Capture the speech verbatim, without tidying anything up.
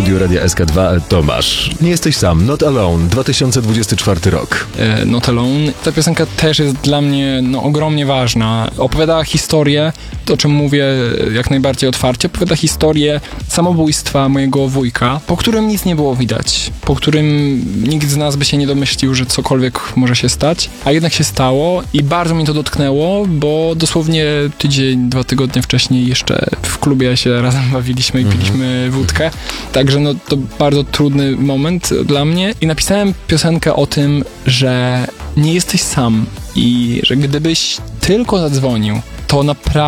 studiu Radia S K dwa Tomasz. Nie jesteś sam, Not Alone, dwa tysiące dwudziesty czwarty rok. E, Not Alone. Ta piosenka też jest dla mnie no, ogromnie ważna. Opowiada historię, to o czym mówię jak najbardziej otwarcie, opowiada historię samobójstwa mojego wujka, po którym nic nie było widać, po którym nikt z nas by się nie domyślił, że cokolwiek może się stać, a jednak się stało i bardzo mnie to dotknęło, bo dosłownie tydzień, dwa tygodnie wcześniej jeszcze w klubie się razem bawiliśmy i Mhm. piliśmy wódkę, także no to bardzo trudny moment dla mnie i napisałem piosenkę o tym, że nie jesteś sam i że gdybyś tylko zadzwonił, to naprawdę